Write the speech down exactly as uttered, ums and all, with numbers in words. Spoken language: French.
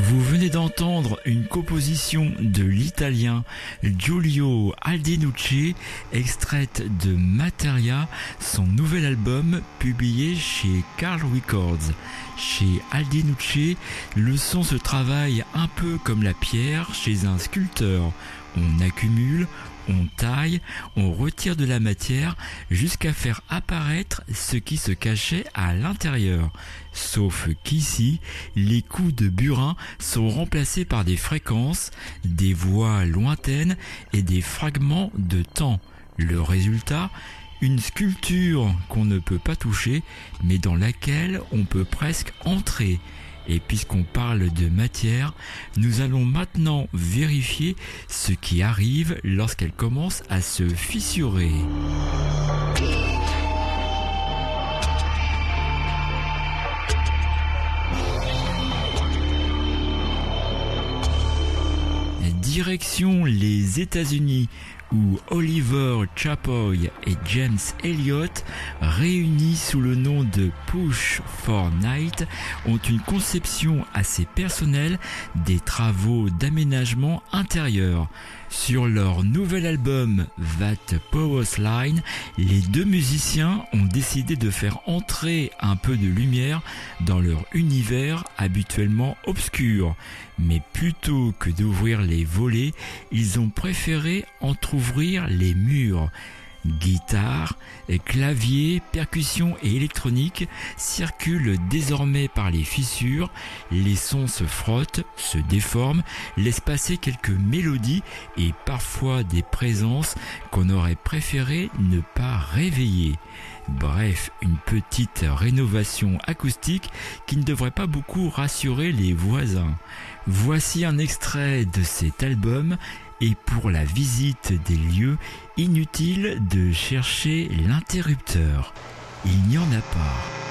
Vous venez d'entendre une composition de l'italien Giulio Aldenucci, extraite de Materia, son nouvel album publié chez Carl Records. Chez Aldenucci, le son se travaille un peu comme la pierre chez un sculpteur. On accumule, on taille, on retire de la matière jusqu'à faire apparaître ce qui se cachait à l'intérieur. Sauf qu'ici, les coups de burin sont remplacés par des fréquences, des voix lointaines et des fragments de temps. Le résultat, une sculpture qu'on ne peut pas toucher, mais dans laquelle on peut presque entrer. Et puisqu'on parle de matière, nous allons maintenant vérifier ce qui arrive lorsqu'elle commence à se fissurer. Direction les États-Unis, où Oliver Chapoy et James Elliott, réunis sous le nom de Push for Night, ont une conception assez personnelle des travaux d'aménagement intérieur. Sur leur nouvel album That Power's Line, les deux musiciens ont décidé de faire entrer un peu de lumière dans leur univers habituellement obscur. Mais plutôt que d'ouvrir les volets, ils ont préféré entrouvrir les murs. Guitare, clavier, percussion et électronique circulent désormais par les fissures, les sons se frottent, se déforment, laissent passer quelques mélodies et parfois des présences qu'on aurait préféré ne pas réveiller. Bref, une petite rénovation acoustique qui ne devrait pas beaucoup rassurer les voisins. Voici un extrait de cet album. Et pour la visite des lieux, inutile de chercher l'interrupteur. Il n'y en a pas.